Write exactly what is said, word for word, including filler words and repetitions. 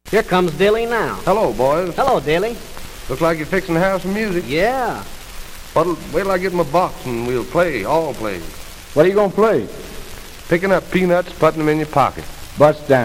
Here comes Dilly now. Hello, boys. Hello, Dilly. Looks like you're fixing to have some music. Yeah. What'll, wait till I get my box and we'll play, all play. What are you going to play? Picking up peanuts, putting them in your pocket. Bust down.